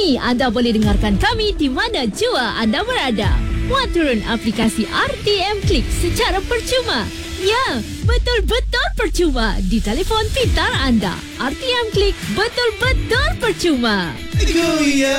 Kini anda boleh dengarkan kami di mana jua anda berada. Muat turun aplikasi RTM Klik secara percuma. Ya, betul-betul percuma di telefon pintar anda. RTM Klik betul-betul percuma. Go ya.